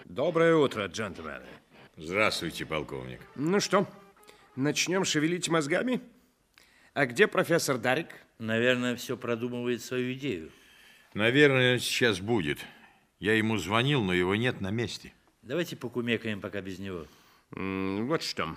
Доброе утро, джентльмены. Здравствуйте, полковник. Ну что, начнем шевелить мозгами? А где профессор Дарик? Наверное, все продумывает свою идею. Наверное, сейчас будет. Я ему звонил, но его нет на месте. Давайте покумекаем пока без него. Вот что.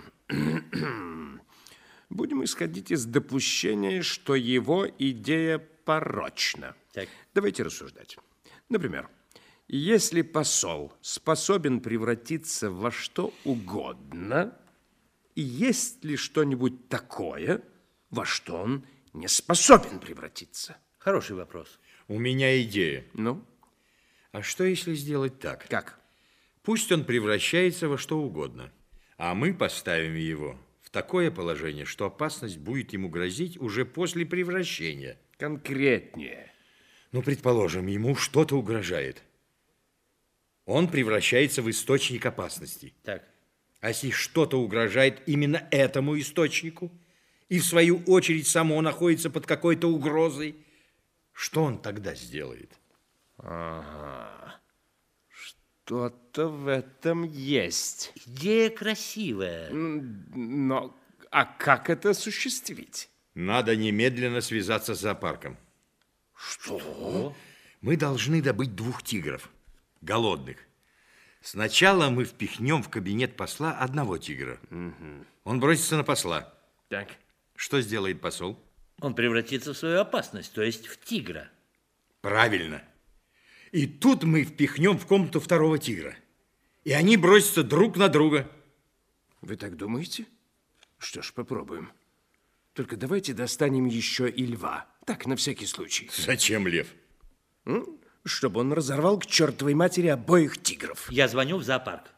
Будем исходить из допущения, что его идея порочна. Так. Давайте рассуждать. Например, если посол способен превратиться во что угодно, есть ли что-нибудь такое, во что он не способен превратиться? Хороший вопрос. У меня идея. Ну? А что, если сделать так? Как? Пусть он превращается во что угодно, а мы поставим его в такое положение, что опасность будет ему грозить уже после превращения. Конкретнее. Ну, предположим, ему что-то угрожает. Он превращается в источник опасности. Так. А если что-то угрожает именно этому источнику, и в свою очередь само находится под какой-то угрозой, что он тогда сделает? Ага. Что-то в этом есть. Идея красивая. Но а как это осуществить? Надо немедленно связаться с зоопарком. Что? Мы должны добыть 2 тигров, голодных. Сначала мы впихнем в кабинет посла 1 тигра. Он бросится на посла. Так. Что сделает посол? Он превратится в свою опасность, то есть в тигра. Правильно. И тут мы впихнем в комнату 2 тигра. И они бросятся друг на друга. Вы так думаете? Что ж, попробуем. Только давайте достанем еще и льва. Так, на всякий случай. Зачем лев? Чтобы он разорвал к чертовой матери обоих тигров. Я звоню в зоопарк.